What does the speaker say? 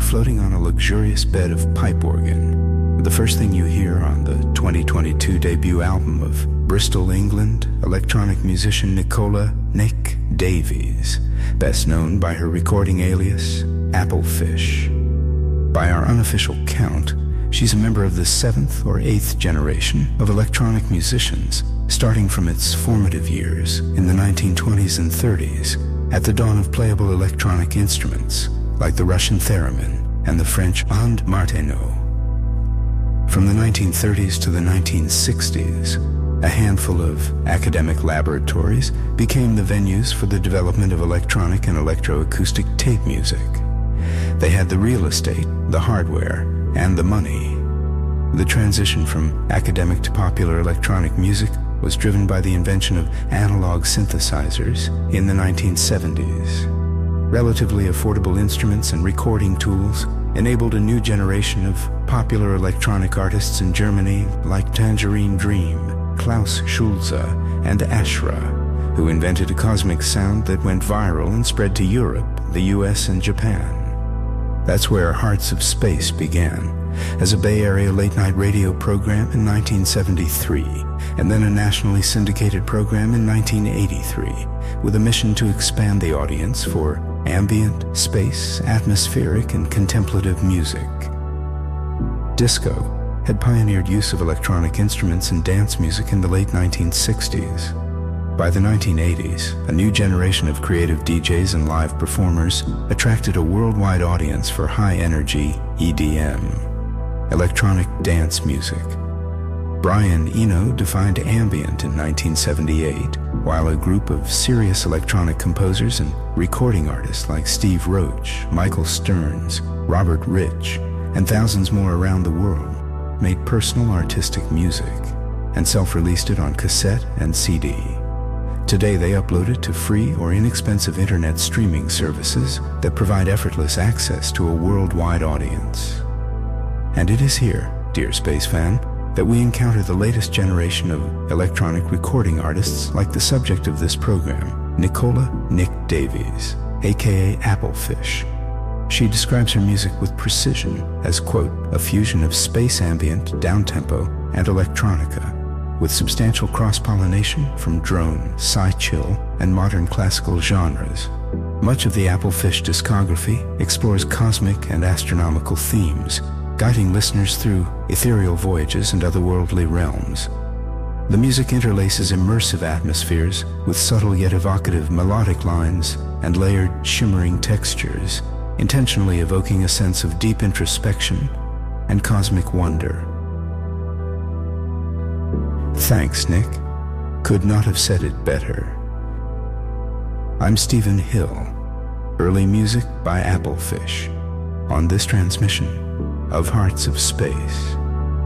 floating on a luxurious bed of pipe organ, the first thing you hear on the 2022 debut album of Bristol, England, electronic musician Nicola "Nick" Davies, best known by her recording alias Applefish. By our unofficial count, she's a member of the 7th or 8th generation of electronic musicians, starting from its formative years in the 1920s and 30s, at the dawn of playable electronic instruments like the Russian theremin and the French and martineau. From the 1930s to the 1960s, a handful of academic laboratories became the venues for the development of electronic and electroacoustic tape music. They had the real estate, the hardware, and the money. The transition from academic to popular electronic music was driven by the invention of analog synthesizers in the 1970s. Relatively affordable instruments and recording tools enabled a new generation of popular electronic artists in Germany like Tangerine Dream, Klaus Schulze, and Ashra, who invented a cosmic sound that went viral and spread to Europe, the US, and Japan. That's where Hearts of Space began, as a Bay Area late-night radio program in 1973, and then a nationally syndicated program in 1983, with a mission to expand the audience for ambient, space, atmospheric, and contemplative music. Disco had pioneered use of electronic instruments in dance music in the late 1960s. By the 1980s, a new generation of creative DJs and live performers attracted a worldwide audience for high-energy EDM, electronic dance music. Brian Eno defined ambient in 1978, while a group of serious electronic composers and recording artists like Steve Roach, Michael Stearns, Robert Rich, and thousands more around the world made personal artistic music and self-released it on cassette and CD. Today they upload it to free or inexpensive internet streaming services that provide effortless access to a worldwide audience. And it is here, dear space fan, that we encounter the latest generation of electronic recording artists like the subject of this program, Nicola "Nick" Davies, aka Applefish. She describes her music with precision as, quote, a fusion of space ambient, downtempo, and electronica, with substantial cross-pollination from drone, sci-chill, and modern classical genres. Much of the Applefish discography explores cosmic and astronomical themes, guiding listeners through ethereal voyages and otherworldly realms. The music interlaces immersive atmospheres with subtle yet evocative melodic lines and layered, shimmering textures, intentionally evoking a sense of deep introspection and cosmic wonder. Thanks, Nick. Could not have said it better. I'm Stephen Hill. Early music by Applefish on this transmission of Hearts of Space.